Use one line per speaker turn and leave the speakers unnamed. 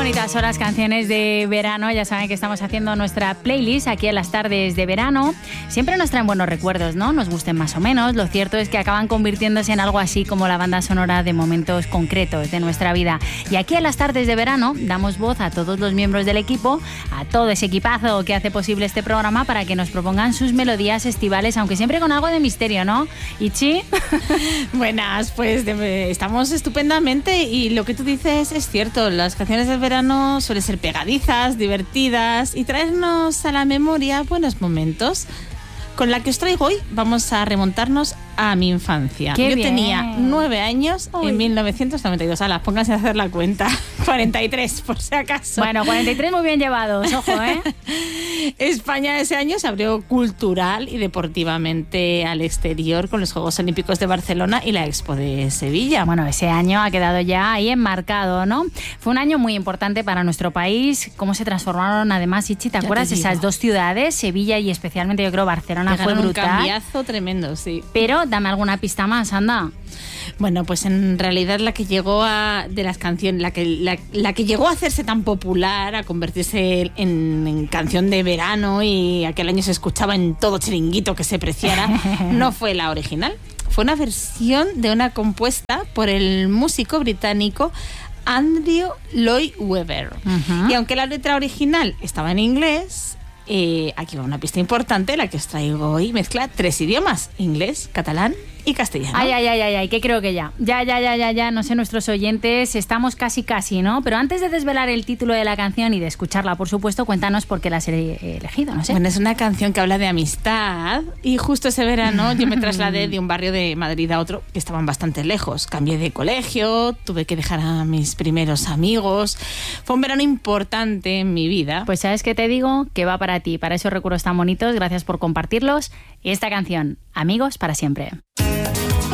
bonitas son las canciones de verano. Ya saben que estamos haciendo nuestra playlist aquí en las tardes de verano. Siempre nos traen buenos recuerdos, ¿no? Nos gusten más o menos. Lo cierto es que acaban convirtiéndose en algo así como la banda sonora de momentos concretos de nuestra vida. Y aquí en las tardes de verano damos voz a todos los miembros del equipo, a todo ese equipazo que hace posible este programa, para que nos propongan sus melodías estivales, aunque siempre con algo de misterio, ¿no? Ichi.
Buenas, pues estamos estupendamente y lo que tú dices es cierto. Las canciones del verano suelen ser pegadizas, divertidas y traernos a la memoria buenos momentos. Con la que os traigo hoy vamos a remontarnos a mi infancia.
¡Qué
Yo
bien!
tenía 9 años
Uy.
en 1992. Alas, pónganse a hacer la cuenta. 43, por si acaso.
Bueno, 43 muy bien llevados, ojo, ¿eh?
España ese año se abrió cultural y deportivamente al exterior con los Juegos Olímpicos de Barcelona y la Expo de Sevilla.
Bueno, ese año ha quedado ya ahí enmarcado, ¿no? Fue un año muy importante para nuestro país. Cómo se transformaron, además, Ichi, ¿te acuerdas de esas dos ciudades? Sevilla y especialmente, yo creo, Barcelona. Fue
Pegaron
brutal.
un cambiazo tremendo, sí.
Pero dame alguna pista más, anda.
Bueno, pues en realidad la que llegó de las canciones, la que llegó a hacerse tan popular, a convertirse en canción de verano y aquel año se escuchaba en todo chiringuito que se preciara, no fue la original. Fue una versión de una compuesta por el músico británico Andrew Lloyd Webber.
Uh-huh.
Y aunque la letra original estaba en inglés, aquí va una pista importante, la que os traigo hoy mezcla 3 idiomas: inglés, catalán y castellano.
Ay, que creo que ya, no sé, nuestros oyentes, estamos casi, ¿no? Pero antes de desvelar el título de la canción y de escucharla, por supuesto, cuéntanos por qué la has elegido, no sé.
Bueno, es una canción que habla de amistad y justo ese verano yo me trasladé de un barrio de Madrid a otro que estaban bastante lejos. Cambié de colegio, tuve que dejar a mis primeros amigos. Fue un verano importante en mi vida.
Pues ¿sabes qué te digo? Que va para ti, para esos recuerdos tan bonitos, gracias por compartirlos. Y esta canción, Amigos para siempre.